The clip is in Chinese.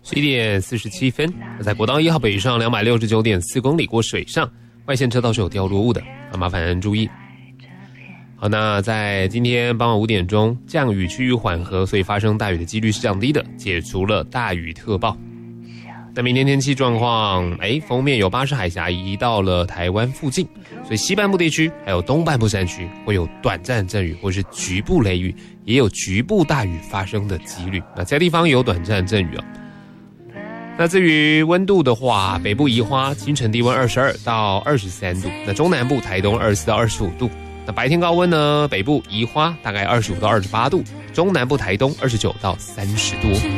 11:47，在国道1号北上269.4公里过水上，外线车道是有掉落物的，麻烦注意。好，那在今天傍晚5点钟，降雨趋于缓和，所以发生大雨的几率是降低的，解除了大雨特报。那明天天气状况，锋面有巴士海峡移到了台湾附近，所以西半部地区还有东半部山区会有短暂阵雨或是局部雷雨，也有局部大雨发生的几率。那其他地方也有短暂阵雨哦。那至于温度的话，北部宜花清晨低温22到23度，那中南部台东24到25度。那白天高温呢，北部宜花大概25到28度，中南部台东29到30度。